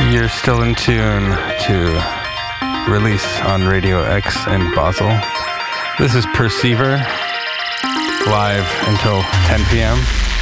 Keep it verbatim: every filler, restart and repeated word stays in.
You're still in tune to Release on Radio X in Basel. This is Perceiver, live until ten p.m.